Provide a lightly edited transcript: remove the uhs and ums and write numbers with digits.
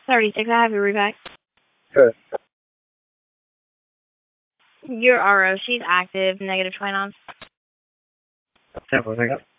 36, I have your reback. Good. Your RO, she's active, negative 29. 10 for pickup.